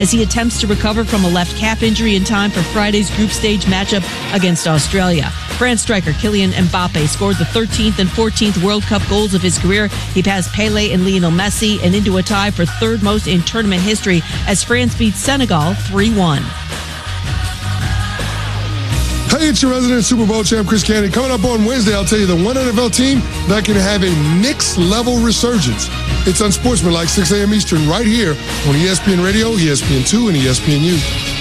as he attempts to recover from a left calf injury in time for Friday's group stage matchup against Australia. France striker Kylian Mbappe scored the 13th and 14th World Cup goals of his career. He passed Pele and Lionel Messi and into a tie for third most in tournament history as France beat Senegal 3-1. Hey, it's your resident Super Bowl champ, Chris Candy. Coming up on Wednesday, I'll tell you the one NFL team that can have a next-level resurgence. It's Unsportsmanlike, 6 a.m. Eastern, right here on ESPN Radio, ESPN2, and ESPNU.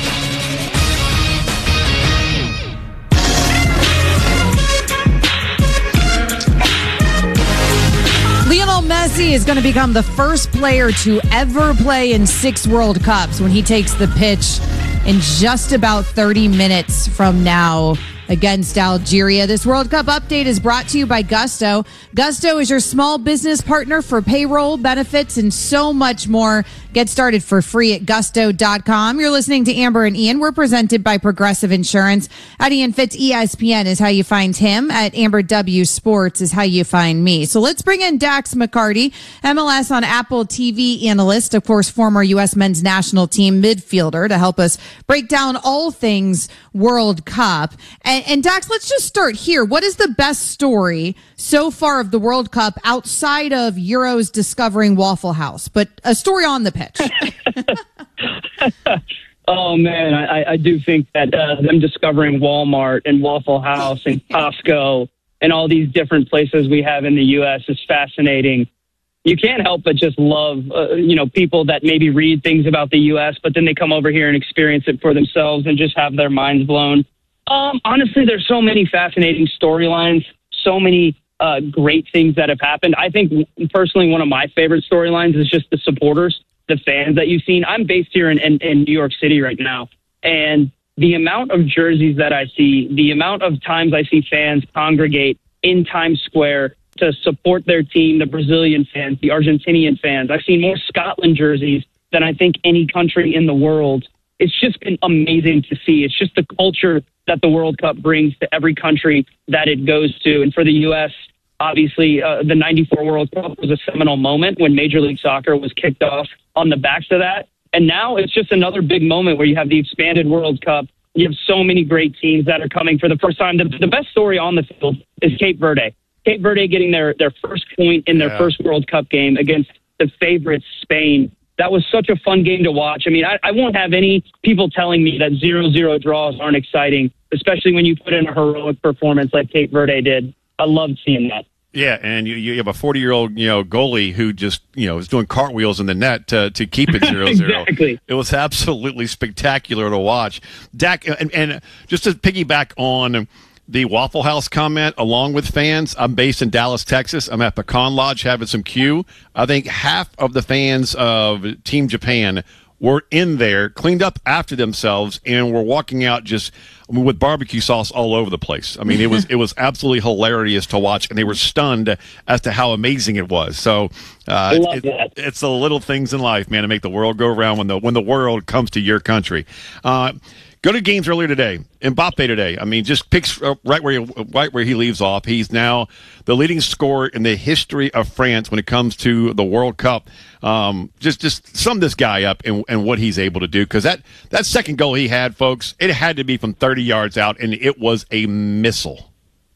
Lionel Messi is going to become the first player to ever play in 6 World Cups when he takes the pitch in just about 30 minutes from now against Algeria. This World Cup update is brought to you by Gusto. Gusto is your small business partner for payroll, benefits, and so much more. Get started for free at gusto.com. You're listening to Amber and Ian. We're presented by Progressive Insurance. At Ian Fitz, ESPN is how you find him. At Amber W Sports is how you find me. So let's bring in Dax McCarty, MLS on Apple TV analyst, of course, former U.S. men's national team midfielder, to help us break down all things World Cup. And Dax, let's just start here. What is the best story so far of the World Cup outside of Euros discovering Waffle House, but a story on the pitch? Oh, man, I do think that them discovering Walmart and Waffle House and Costco and all these different places we have in the U.S. is fascinating. You can't help but just love, people that maybe read things about the U.S., but then they come over here and experience it for themselves and just have their minds blown. Honestly, there's so many fascinating storylines, so many great things that have happened. I think, personally, one of my favorite storylines is just the supporters, the fans that you've seen. I'm based here in New York City right now, and the amount of jerseys that I see, the amount of times I see fans congregate in Times Square to support their team, the Brazilian fans, the Argentinian fans. I've seen more Scotland jerseys than I think any country in the world. It's just been amazing to see. It's just the culture that the World Cup brings to every country that it goes to. And for the U.S., obviously, the 94 World Cup was a seminal moment when Major League Soccer was kicked off on the backs of that. And now it's just another big moment where you have the expanded World Cup. You have so many great teams that are coming for the first time. The best story on the field is Cape Verde. Cape Verde getting their first point in their first World Cup game against the favorites, Spain. That was such a fun game to watch. I mean, I won't have any people telling me that 0-0 draws aren't exciting, especially when you put in a heroic performance like Cape Verde did. I loved seeing that. Yeah, and you have a 40-year-old goalie who just is doing cartwheels in the net to keep it 0-0. Exactly. It was absolutely spectacular to watch. Dak, and just to piggyback on the Waffle House comment, along with fans, I'm based in Dallas, Texas. I'm at Pecan Lodge having some Q. I think half of the fans of Team Japan were in there, cleaned up after themselves, and were walking out with barbecue sauce all over the place. I mean, it was absolutely hilarious to watch, and they were stunned as to how amazing it was. So it's the little things in life, man, to make the world go around when the world comes to your country. Go to games earlier today. Mbappe today. I mean, just picks right where he leaves off. He's now the leading scorer in the history of France when it comes to the World Cup. Just sum this guy up and what he's able to do, because that second goal he had, folks, it had to be from 30 yards out, and it was a missile.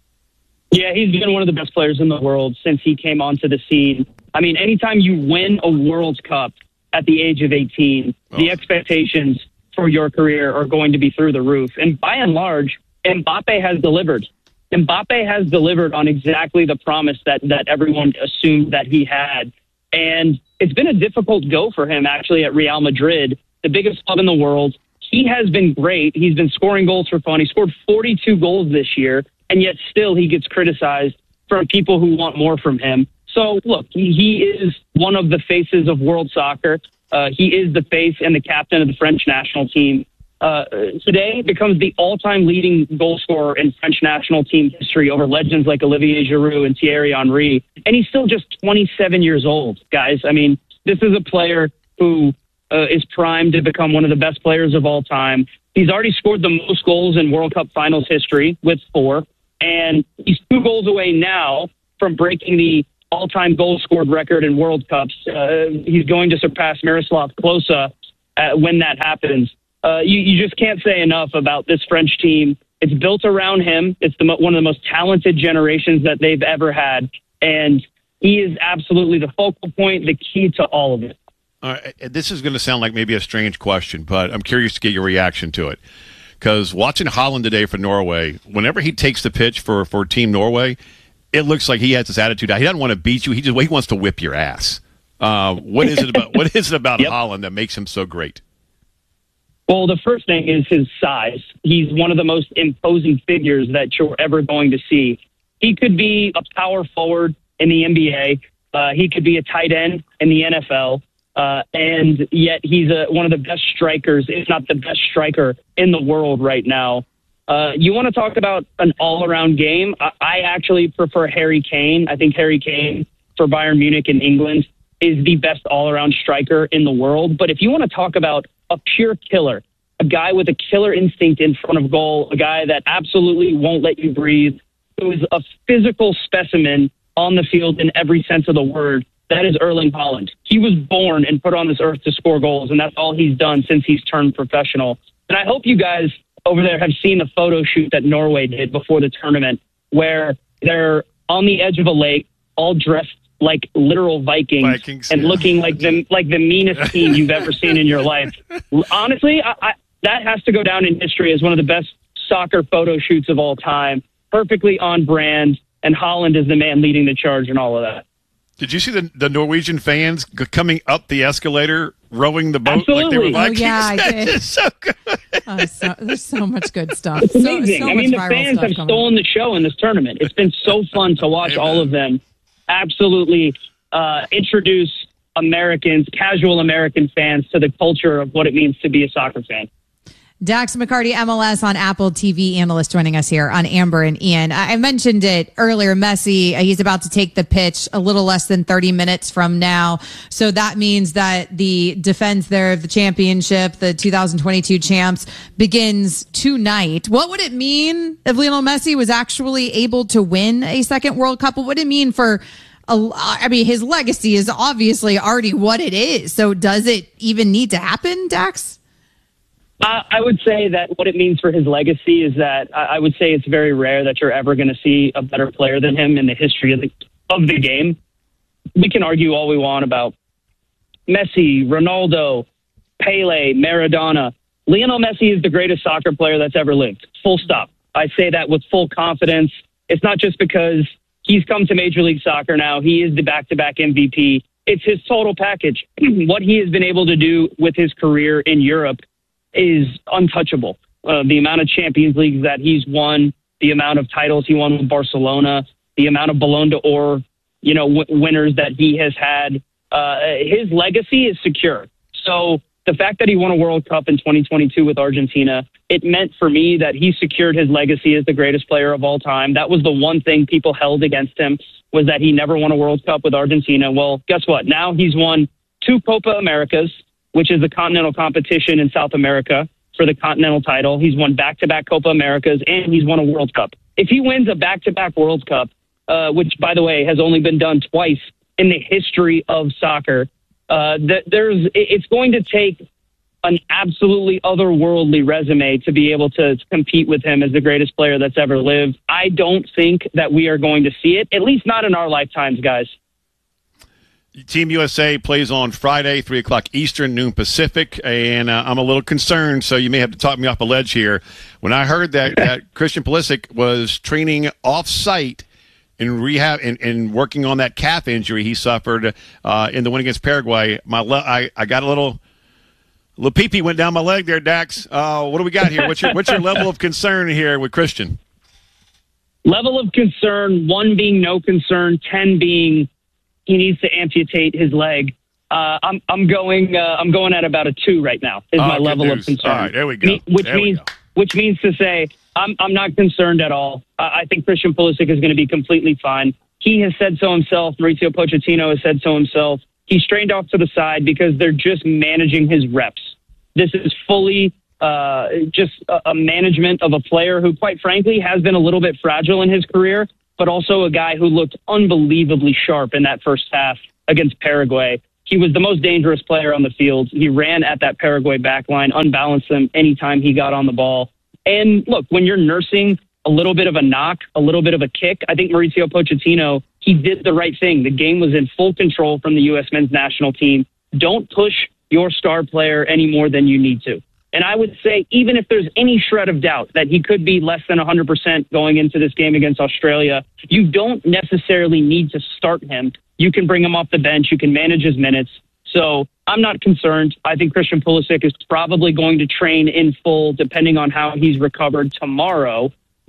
Yeah, he's been one of the best players in the world since he came onto the scene. I mean, anytime you win a World Cup at the age of 18, the expectations for your career are going to be through the roof. And by and large, Mbappe has delivered. Mbappe has delivered on exactly the promise that everyone assumed that he had. And it's been a difficult go for him, actually, at Real Madrid, the biggest club in the world. He has been great. He's been scoring goals for fun. He scored 42 goals this year, and yet still he gets criticized from people who want more from him. So, look, he is one of the faces of world soccer. He is the face and the captain of the French national team. Today becomes the all-time leading goal scorer in French national team history over legends like Olivier Giroud and Thierry Henry. And he's still just 27 years old, guys. I mean, this is a player who is primed to become one of the best players of all time. He's already scored the most goals in World Cup finals history with 4. And he's 2 goals away now from breaking the all-time goal scored record in World Cups. He's going to surpass Miroslav Klose when that happens. You just can't say enough about this French team. It's built around him. It's one of the most talented generations that they've ever had. And he is absolutely the focal point, the key to all of it. This is going to sound like maybe a strange question, but I'm curious to get your reaction to it. Because watching Haaland today for Norway, whenever he takes the pitch for Team Norway, it looks like he has this attitude. He doesn't want to beat you. He wants to whip your ass. What is it about Yep. Haaland that makes him so great? Well, the first thing is his size. He's one of the most imposing figures that you're ever going to see. He could be a power forward in the NBA. He could be a tight end in the NFL. And yet he's one of the best strikers, if not the best striker in the world right now. You want to talk about an all-around game? I actually prefer Harry Kane. I think Harry Kane for Bayern Munich in England is the best all-around striker in the world. But if you want to talk about a pure killer, a guy with a killer instinct in front of goal, a guy that absolutely won't let you breathe, who is a physical specimen on the field in every sense of the word, that is Erling Haaland. He was born and put on this earth to score goals, and that's all he's done since he's turned professional. And I hope you guys over there have seen the photo shoot that Norway did before the tournament, where they're on the edge of a lake, all dressed like literal Vikings and looking like the meanest team you've ever seen in your life. Honestly, that has to go down in history as one of the best soccer photo shoots of all time. Perfectly on brand, and Haaland is the man leading the charge in all of that. Did you see the Norwegian fans coming up the escalator, rowing the boat Absolutely. like they were Vikings? Oh, yeah, I did. It's so good. There's so much good stuff. It's amazing. So I mean, the much viral fans stuff have coming. stolen the show in this tournament. It's been so fun to watch all of them absolutely introduce Americans, casual American fans, to the culture of what it means to be a soccer fan. Dax McCarty, MLS on Apple TV analyst, joining us here on Amber and Ian. I mentioned it earlier. Messi, he's about to take the pitch a little less than 30 minutes from now. So that means that the defense there of the championship, the 2022 champs, begins tonight. What would it mean if Lionel Messi was actually able to win a second World Cup? What would it mean for his legacy is obviously already what it is. So does it even need to happen, Dax? I would say that what it means for his legacy is that I would say it's very rare that you're ever going to see a better player than him in the history of the game. We can argue all we want about Messi, Ronaldo, Pele, Maradona. Lionel Messi is the greatest soccer player that's ever lived. Full stop. I say that with full confidence. It's not just because he's come to Major League Soccer now. He is the back-to-back MVP. It's his total package. What he has been able to do with his career in Europe is untouchable. The amount of Champions Leagues that he's won, the amount of titles he won with Barcelona, the amount of Ballon d'Or, winners that he has had, his legacy is secure. So the fact that he won a World Cup in 2022 with Argentina, it meant for me that he secured his legacy as the greatest player of all time. That was the one thing people held against him, was that he never won a World Cup with Argentina. Well, guess what? Now he's won 2 Copa Americas, which is the continental competition in South America for the continental title. He's won back-to-back Copa Americas, and he's won a World Cup. If he wins a back-to-back World Cup, which, by the way, has only been done twice in the history of soccer, it's going to take an absolutely otherworldly resume to be able to compete with him as the greatest player that's ever lived. I don't think that we are going to see it, at least not in our lifetimes, guys. Team USA plays on Friday, 3 o'clock Eastern, noon Pacific, and I'm a little concerned, so you may have to talk me off a ledge here. When I heard that Christian Pulisic was training off-site in rehab and working on that calf injury he suffered in the win against Paraguay, I got a little pee-pee went down my leg there, Dax. What do we got here? What's your level of concern here with Christian? Level of concern, 1 being no concern, 10 being he needs to amputate his leg. I'm going at about a 2 right now. Is my level of concern. All right, there we go. Which means to say I'm not concerned at all. I think Christian Pulisic is going to be completely fine. He has said so himself. Mauricio Pochettino has said so himself. He's strained off to the side because they're just managing his reps. This is fully just a management of a player who, quite frankly, has been a little bit fragile in his career, but also a guy who looked unbelievably sharp in that first half against Paraguay. He was the most dangerous player on the field. He ran at that Paraguay back line, unbalanced them anytime he got on the ball. And look, when you're nursing a little bit of a knock, a little bit of a kick, I think Mauricio Pochettino, he did the right thing. The game was in full control from the U.S. men's national team. Don't push your star player any more than you need to. And I would say, even if there's any shred of doubt that he could be less than 100% going into this game against Australia, you don't necessarily need to start him. You can bring him off the bench. You can manage his minutes. So I'm not concerned. I think Christian Pulisic is probably going to train in full, depending on how he's recovered tomorrow,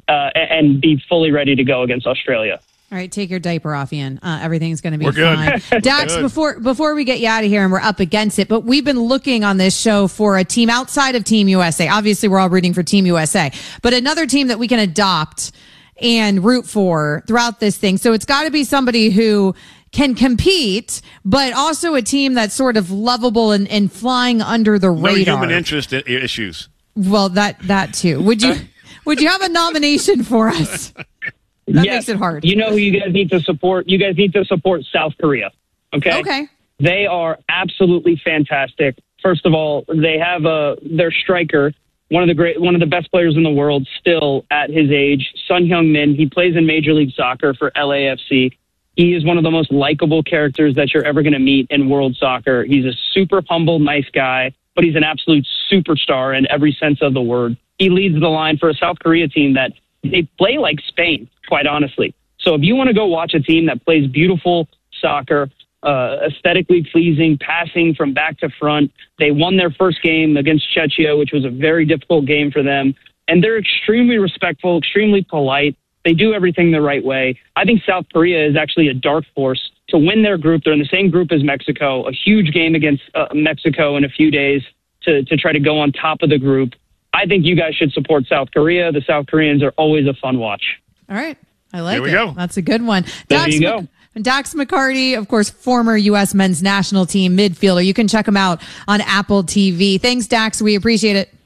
and be fully ready to go against Australia. All right, take your diaper off, Ian. Everything's going to be fine. Dax, before we get you out of here, and we're up against it, but we've been looking on this show for a team outside of Team USA. Obviously, we're all rooting for Team USA, but another team that we can adopt and root for throughout this thing. So it's got to be somebody who can compete, but also a team that's sort of lovable and flying under the radar. No human interest issues. Well, that too. Would you have a nomination for us? That makes it hard. You know who you guys need to support? You guys need to support South Korea. Okay? Okay. They are absolutely fantastic. First of all, they have their striker, one of the best players in the world still at his age, Son Heung-min. He plays in Major League Soccer for LAFC. He is one of the most likable characters that you're ever going to meet in world soccer. He's a super humble, nice guy, but he's an absolute superstar in every sense of the word. He leads the line for a South Korea team that they play like Spain, quite honestly. So if you want to go watch a team that plays beautiful soccer, aesthetically pleasing, passing from back to front, they won their first game against Czechia, which was a very difficult game for them. And they're extremely respectful, extremely polite. They do everything the right way. I think South Korea is actually a dark horse to win their group. They're in the same group as Mexico, a huge game against Mexico in a few days to try to go on top of the group. I think you guys should support South Korea. The South Koreans are always a fun watch. All right. I like it. There we go. That's a good one. There you go. Dax McCarty, of course, former U.S. men's national team midfielder. You can check him out on Apple TV. Thanks, Dax. We appreciate it.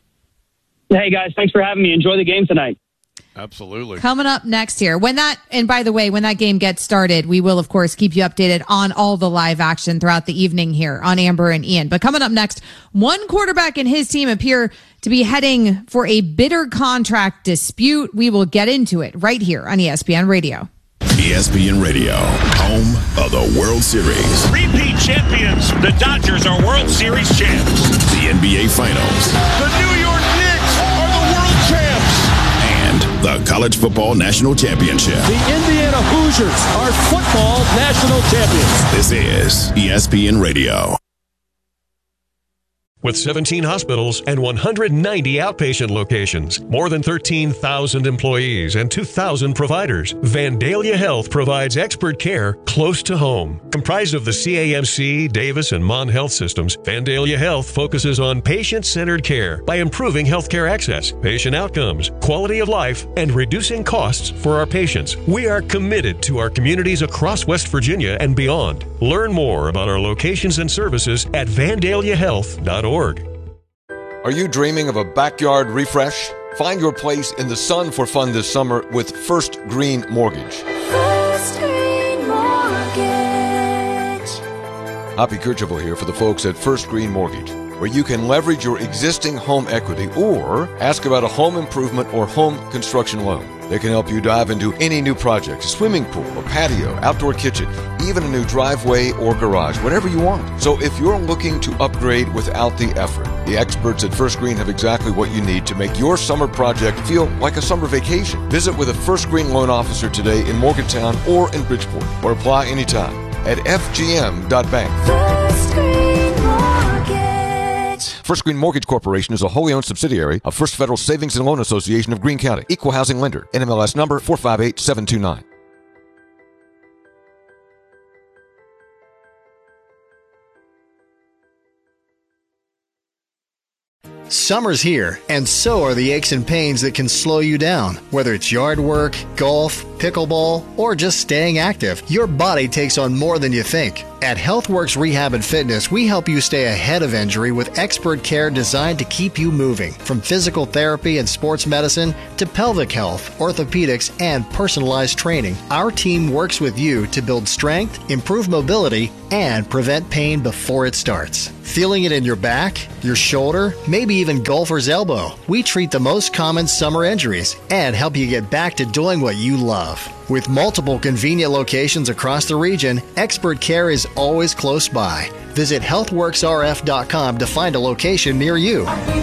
Hey, guys. Thanks for having me. Enjoy the game tonight. Absolutely. Coming up next here, and by the way, when that game gets started, we will, of course, keep you updated on all the live action throughout the evening here on Amber and Ian. But coming up next, one quarterback and his team appear to be heading for a bitter contract dispute. We will get into it right here on ESPN Radio. ESPN Radio, home of the World Series. Repeat champions, the Dodgers are World Series champs. The NBA Finals. The New York Knicks are the world champs. And the College Football National Championship. The Indiana Hoosiers are football national champions. This is ESPN Radio. With 17 hospitals and 190 outpatient locations, more than 13,000 employees and 2,000 providers, Vandalia Health provides expert care close to home. Comprised of the CAMC, Davis, and Mon Health systems, Vandalia Health focuses on patient-centered care by improving healthcare access, patient outcomes, quality of life, and reducing costs for our patients. We are committed to our communities across West Virginia and beyond. Learn more about our locations and services at vandaliahealth.org. Are you dreaming of a backyard refresh? Find your place in the sun for fun this summer with First Green Mortgage. First Green Mortgage. Hoppy Kercheval here for the folks at First Green Mortgage, where you can leverage your existing home equity or ask about a home improvement or home construction loan. They can help you dive into any new project, a swimming pool, a patio, outdoor kitchen, even a new driveway or garage, whatever you want. So if you're looking to upgrade without the effort, the experts at First Green have exactly what you need to make your summer project feel like a summer vacation. Visit with a First Green loan officer today in Morgantown or in Bridgeport, or apply anytime at fgm.bank. First Green Mortgage. First Green Mortgage Corporation is a wholly owned subsidiary of First Federal Savings and Loan Association of Greene County. Equal housing lender. NMLS number 458729. Summer's here, and so are the aches and pains that can slow you down. Whether it's yard work, golf, pickleball, or just staying active, your body takes on more than you think. At HealthWorks Rehab and Fitness, we help you stay ahead of injury with expert care designed to keep you moving. From physical therapy and sports medicine to pelvic health, orthopedics, and personalized training, our team works with you to build strength, improve mobility, and prevent pain before it starts. Feeling it in your back, your shoulder, maybe even golfer's elbow? We treat the most common summer injuries and help you get back to doing what you love. With multiple convenient locations across the region, expert care is always close by. Visit healthworksrf.com to find a location near you.